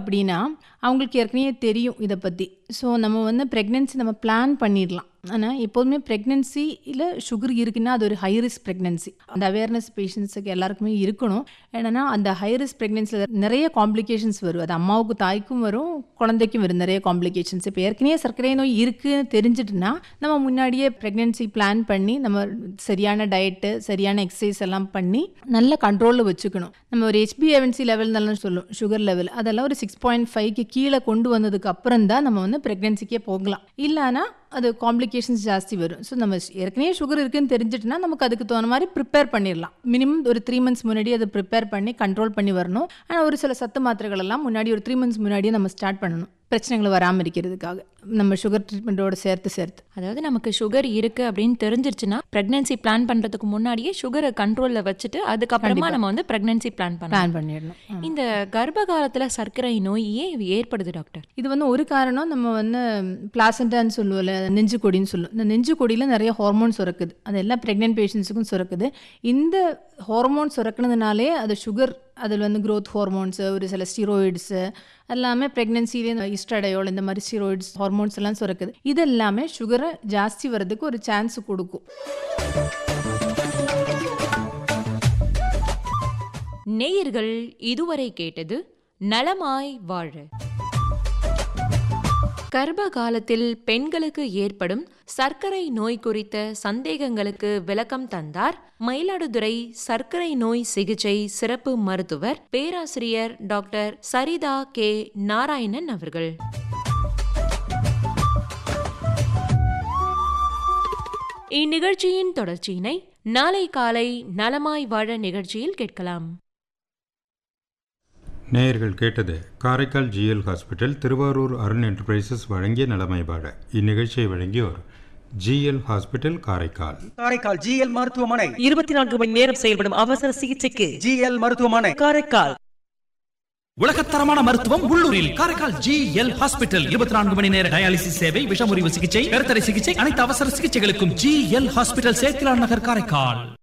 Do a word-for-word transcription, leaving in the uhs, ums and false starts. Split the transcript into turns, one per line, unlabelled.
அப்படின்னா அவங்களுக்கு ஏற்கனவே தெரியும் இதை பற்றி. ஸோ நம்ம வந்து ப்ரெக்னென்சி நம்ம பிளான் பண்ணிடலாம். ஆனால் எப்போதுமே ப்ரெக்னென்சியில் சுகர் இருக்குன்னா அது ஒரு ஹை ரிஸ்க் ப்ரெக்னென்சி. அந்த அவேர்னஸ் பேஷண்ட்ஸுக்கு எல்லாருக்குமே இருக்கணும். ஏன்னா அந்த ஹை ரிஸ்க் ப்ரெக்னென்சியில் நிறைய காம்ப்ளிகேஷன்ஸ் வரும். அது அம்மாவுக்கு தாய்க்கும் வரும், குழந்தைக்கும் வரும் நிறைய காம்ப்ளிகேஷன்ஸ். இப்போ ஏற்கனவே சர்க்கரை நோய் இருக்குன்னு தெரிஞ்சிட்டுனா நம்ம முன்னாடியே ப்ரெக்னென்சி பிளான் பண்ணி நம்ம சரியான டயட்டு சரியான எக்ஸசைஸ் எல்லாம் பண்ணி நல்ல கண்ட்ரோலில் வச்சுக்கணும். நம்ம ஒரு ஹெச்பிஏவன்சி லெவல் நல்லா சொல்லும், சுகர் லெவல் அதெல்லாம் ஒரு சிக்ஸ் பாயிண்ட் ஃபைவ்க்கு கீழே கொண்டு வந்ததுக்கு அப்புறம் தான் நம்ம வந்து ப்ரெக்னென்சிக்கே போகலாம். இல்லைன்னா அது காம்ப்ளிகேஷன்ஸ் ஜாஸ்தி வரும். ஸோ நம்ம ஏற்கனவே சுகர் இருக்குன்னு தெரிஞ்சிட்டுனா நமக்கு அதுக்கு தகுந்த மாதிரி ப்ரிப்பேர் பண்ணிடலாம். மினிமம் ஒரு த்ரீ மந்த்ஸ் முன்னாடி அதை ப்ரிப்பேர் பண்ணி கண்ட்ரோல் பண்ணி வரணும். ஆனால் ஒரு சில சத்து மாத்திரைகள் எல்லாம் முன்னாடி ஒரு த்ரீ மந்த்ஸ் முன்னாடியே நம்ம ஸ்டார்ட் பண்ணணும், பிரச்சனைகள் வராமல் இருக்கிறதுக்காக நம்ம சுகர் ட்ரீட்மெண்ட்டோட சேர்த்து சேர்த்து.
அதாவது நமக்கு சுகர் இருக்கு அப்படின்னு தெரிஞ்சிருச்சுன்னா ப்ரெக்னென்சி பிளான் பண்றதுக்கு முன்னாடியே சுகரை கண்ட்ரோல்ல வச்சுட்டு அதுக்கப்புறமா நம்ம வந்து ப்ரெக்னென்சி பிளான்
பிளான் பண்ணிடணும்.
இந்த கர்ப்ப காலத்துல சர்க்கரை நோய் ஏன் ஏற்படுது டாக்டர்?
இது வந்து ஒரு காரணம், நம்ம வந்து பிளாசண்டான்னு சொல்லுவோம்ல, நெஞ்சு கொடின்னு சொல்லுவோம். இந்த நெஞ்சு கொடியில் நிறைய ஹார்மோன் சுரக்குது. அது எல்லாம் ப்ரெக்னென்ட் பேஷண்ட்ஸுக்கும் சுரக்குது. இந்த ஹார்மோன் சுரக்குனதுனாலே அது சுகர், அதில் வந்து க்ரோத் ஹார்மோன்ஸு, ஒரு சில ஸ்டீராய்ட்ஸு எல்லாமே ப்ரெக்னென்சிலே ஈஸ்ட்ரடையோல் இந்த மாதிரி ஸ்டீராய்ட்ஸ் ஹார்மோன்ஸ் எல்லாம் சுரக்குது. இது எல்லாமே சுகரை ஜாஸ்தி வர்றதுக்கு ஒரு சான்ஸ் கொடுக்கும்.
நேயர்கள் இதுவரை கேட்டது நலமாய் வாழ. கர்ப்ப காலத்தில் பெண்களுக்கு ஏற்படும் சர்க்கரை நோய் குறித்த சந்தேகங்களுக்கு விளக்கம் தந்தார் மயிலாடுதுறை சர்க்கரை நோய் சிகிச்சை சிறப்பு மருத்துவர் பேராசிரியர் டாக்டர் சரிதா கே நாராயணன் அவர்கள். இந்நிகழ்ச்சியின் தொடர்ச்சியினை நாளை காலை நலமாய் வாழ நிகழ்ச்சியில் கேட்கலாம்.
நேயர்கள் கேட்டது Karaikal GL hospital Thiruvarur Arun enterprises வழங்கிய நலமை வாழ. இந்நிகழ்ச்சியை வழங்கியோர் GL hospital Karaikal.
Karaikal GL மருத்துவமனை
இருபத்தி நான்கு மணி நேரம் செயல்படும் அவசர சிகிச்சைக்கு
ஜிஎல் மருத்துவமனை
காரைக்கால்.
உலகத்தரமான மருத்துவம் உள்ளூரில் காரைக்கால் ஜிஎல் ஹாஸ்பிட்டல். இருபத்தி நான்கு மணி நேர டயாலிசிஸ் சேவை, விஷமுறிவு சிகிச்சை, கருத்தடை சிகிச்சை, அனைத்து அவசர சிகிச்சைகளுக்கும் ஜிஎல் ஹாஸ்பிட்டல், சேத்திலான் நகர், காரைக்கால்.